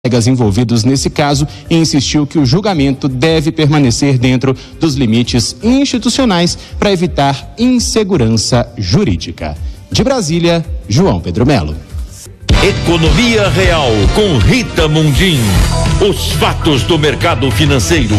colegas envolvidos nesse caso e insistiu que o julgamento deve permanecer dentro dos limites institucionais para evitar insegurança jurídica. De Brasília, João Pedro Melo. Economia Real com Rita Mundim. Os fatos do mercado financeiro.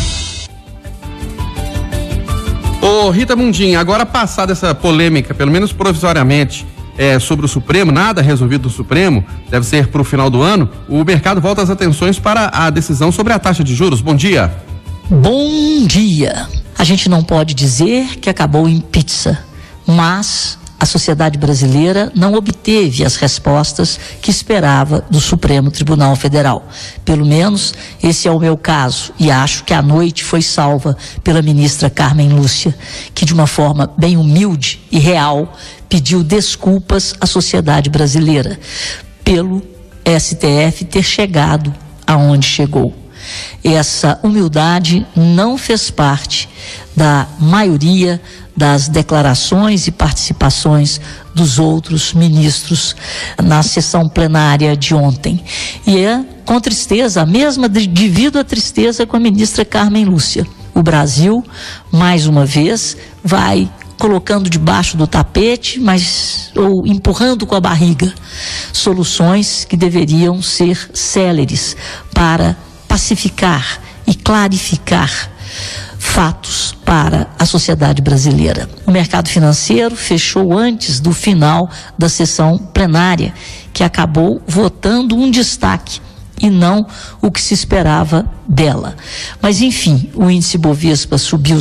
Ô Rita Mundim, agora passada essa polêmica, pelo menos provisoriamente, sobre o Supremo, nada resolvido do Supremo, deve ser para o final do ano, o mercado volta as atenções para a decisão sobre a taxa de juros. Bom dia. Bom dia. A gente não pode dizer que acabou em pizza, mas a sociedade brasileira não obteve as respostas que esperava do Supremo Tribunal Federal. Pelo menos esse é o meu caso, e acho que a noite foi salva pela ministra Carmen Lúcia, que de uma forma bem humilde e real pediu desculpas à sociedade brasileira pelo STF ter chegado aonde chegou. Essa humildade não fez parte da maioria das declarações e participações dos outros ministros na sessão plenária de ontem. E é com tristeza, a mesma divido a tristeza com a ministra Carmen Lúcia. O Brasil, mais uma vez, vai colocando debaixo do tapete, ou empurrando com a barriga, soluções que deveriam ser céleres para pacificar e clarificar fatos para a sociedade brasileira. O mercado financeiro fechou antes do final da sessão plenária, que acabou votando um destaque e não o que se esperava dela. Mas, enfim, o índice Bovespa subiu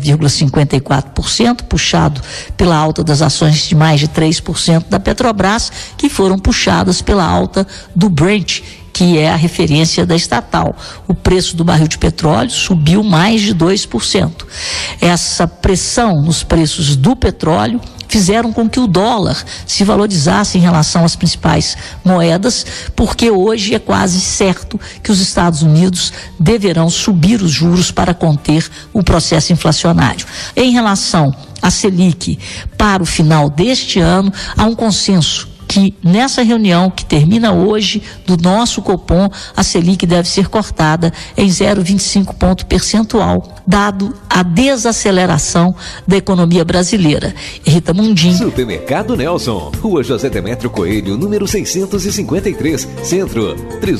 0,54%, puxado pela alta das ações de mais de 3% da Petrobras, que foram puxadas pela alta do Brent, que é a referência da estatal. O preço do barril de petróleo subiu mais de 2%. Essa pressão nos preços do petróleo fizeram com que o dólar se valorizasse em relação às principais moedas, porque hoje é quase certo que os Estados Unidos deverão subir os juros para conter o processo inflacionário. Em relação à Selic, para o final deste ano, há um consenso que nessa reunião que termina hoje do nosso Copom, a Selic deve ser cortada em 0,25 ponto percentual, dado a desaceleração da economia brasileira. Rita Mundim. Supermercado Nelson, Rua José Demétrio Coelho, número 653, Centro,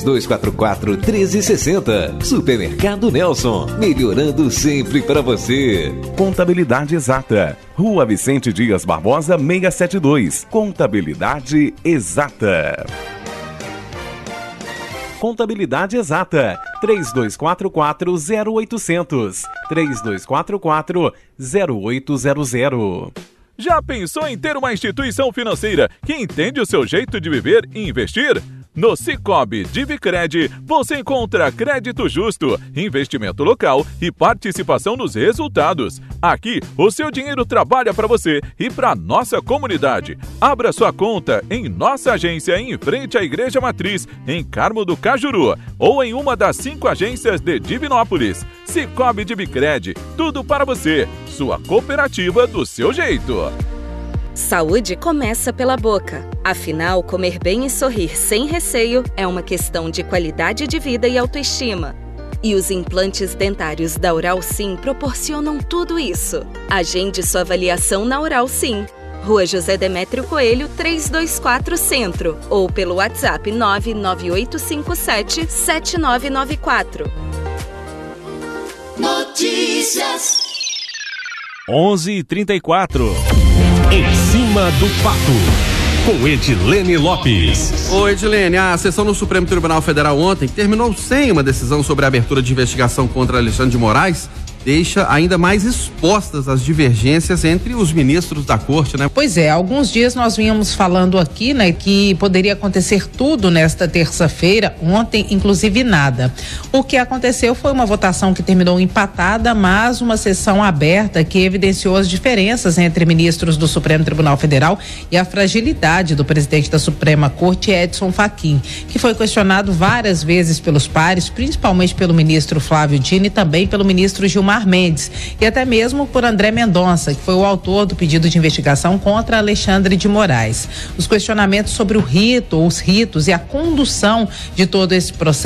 3244-1360. Supermercado Nelson, melhorando sempre para você. Contabilidade Exata, Rua Vicente Dias Barbosa, 672. Contabilidade Exata. Contabilidade Exata, 3244-0800, 3244-0800. Já pensou em ter uma instituição financeira que entende o seu jeito de viver e investir? No Sicoob Divicred, você encontra crédito justo, investimento local e participação nos resultados. Aqui, o seu dinheiro trabalha para você e para nossa comunidade. Abra sua conta em nossa agência em frente à Igreja Matriz, em Carmo do Cajuru, ou em uma das 5 agências de Divinópolis. Sicoob Divicred, tudo para você. Sua cooperativa do seu jeito. Saúde começa pela boca. Afinal, comer bem e sorrir sem receio é uma questão de qualidade de vida e autoestima. E os implantes dentários da Oral Sim proporcionam tudo isso. Agende sua avaliação na Oral Sim. Rua José Demétrio Coelho, 324 Centro. Ou pelo WhatsApp 99857-7994. Notícias. 11h34. Em cima do pato, com Edilene Lopes. Ô Edilene, a sessão no Supremo Tribunal Federal ontem, que terminou sem uma decisão sobre a abertura de investigação contra Alexandre de Moraes, deixa ainda mais expostas as divergências entre os ministros da corte, né? Pois é, há alguns dias nós vínhamos falando aqui, né, que poderia acontecer tudo nesta terça-feira, ontem inclusive nada. O que aconteceu foi uma votação que terminou empatada, mas uma sessão aberta que evidenciou as diferenças entre ministros do Supremo Tribunal Federal e a fragilidade do presidente da Suprema Corte, Edson Fachin, que foi questionado várias vezes pelos pares, principalmente pelo ministro Flávio Dino e também pelo ministro Gilmar Gilmar Mendes e até mesmo por André Mendonça, que foi o autor do pedido de investigação contra Alexandre de Moraes. Os questionamentos sobre o rito, os ritos e a condução de todo esse processo